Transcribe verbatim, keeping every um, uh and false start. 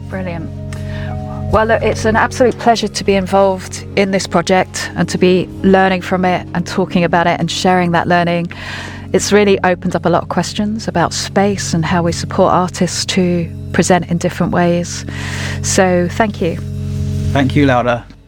Brilliant. Well, look, it's an absolute pleasure to be involved in this project and to be learning from it and talking about it and sharing that learning. It's really opened up a lot of questions about space and how we support artists to present in different ways. So thank you. Thank you, Laura.